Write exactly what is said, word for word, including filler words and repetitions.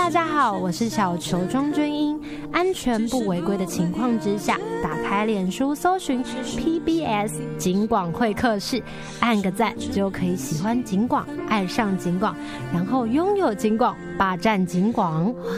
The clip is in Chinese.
大家好，我是小球庄君英。安全不违规的情况之下，打开脸书搜寻 P B S 警广会客室，按个赞就可以喜欢警广，爱上警广，然后拥有警广，霸占警广。